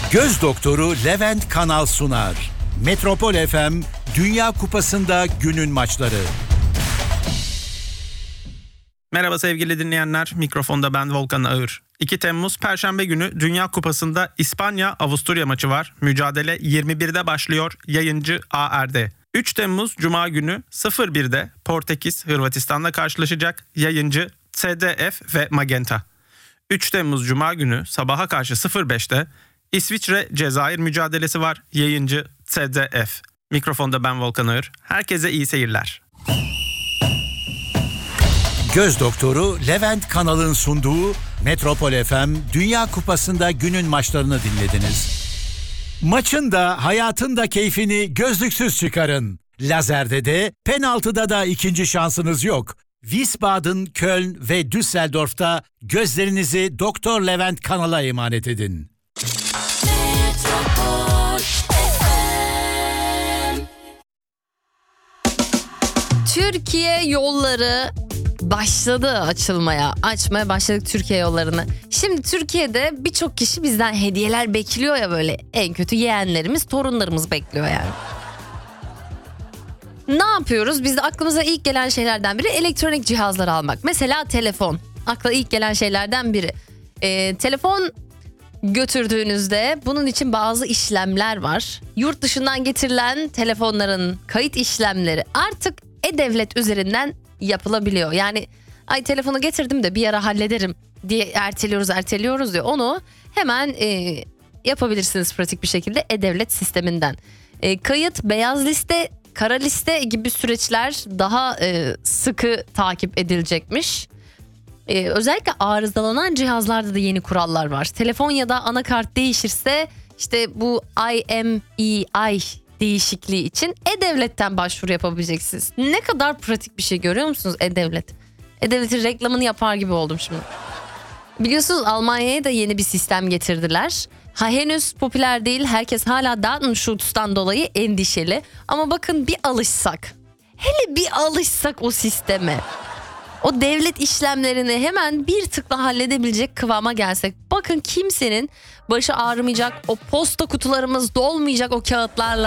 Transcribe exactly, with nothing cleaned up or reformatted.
Göz doktoru Levent Kanal sunar. Metropol F M Dünya Kupası'nda günün maçları. Merhaba sevgili dinleyenler, mikrofonda ben Volkan Ağır. iki Temmuz Perşembe günü Dünya Kupası'nda İspanya-Avusturya maçı var. Mücadele yirmi birde başlıyor, yayıncı A R'de. üç Temmuz Cuma günü sıfır birde Portekiz Hırvatistan'la karşılaşacak, yayıncı S D F ve Magenta. üç Temmuz Cuma günü sabaha karşı sıfır beşte İsviçre-Cezayir mücadelesi var, yayıncı S D F. Mikrofonda ben Volkan Ağır. Herkese iyi seyirler. Göz doktoru Levent Kanal'ın sunduğu Metropol F M Dünya Kupası'nda günün maçlarını dinlediniz. Maçın da hayatın da keyfini gözlüksüz çıkarın. Lazerde de penaltıda da ikinci şansınız yok. Wiesbaden, Köln ve Düsseldorf'ta gözlerinizi Doktor Levent Kanal'a emanet edin. Türkiye yolları başladı açılmaya, açmaya başladık Türkiye yollarını. Şimdi Türkiye'de birçok kişi bizden hediyeler bekliyor ya, böyle en kötü yeğenlerimiz, torunlarımız bekliyor yani. Ne yapıyoruz? Biz de aklımıza ilk gelen şeylerden biri elektronik cihazlar almak. Mesela telefon. Akla ilk gelen şeylerden biri. Ee, telefon götürdüğünüzde bunun için bazı işlemler var. Yurt dışından getirilen telefonların kayıt işlemleri artık e-Devlet üzerinden yapılabiliyor. Yani ay telefonu getirdim de bir ara hallederim diye erteliyoruz erteliyoruz diye, onu hemen e, yapabilirsiniz pratik bir şekilde e-Devlet sisteminden. E, kayıt, beyaz liste, kara liste gibi süreçler daha e, sıkı takip edilecekmiş. E, özellikle arızalanan cihazlarda da yeni kurallar var. Telefon ya da anakart değişirse işte bu I M E I değişikliği için e-Devlet'ten başvuru yapabileceksiniz. Ne kadar pratik bir şey, görüyor musunuz e-Devlet? E-Devlet'in reklamını yapar gibi oldum şimdi. Biliyorsunuz Almanya'ya da yeni bir sistem getirdiler. Ha, henüz popüler değil. Herkes hala Datenschutz'tan dolayı endişeli. Ama bakın bir alışsak. Hele bir alışsak o sisteme. O devlet işlemlerini hemen bir tıkla halledebilecek kıvama gelsek. Bakın kimsenin başı ağrımayacak. O posta kutularımız dolmayacak o kağıtlarla.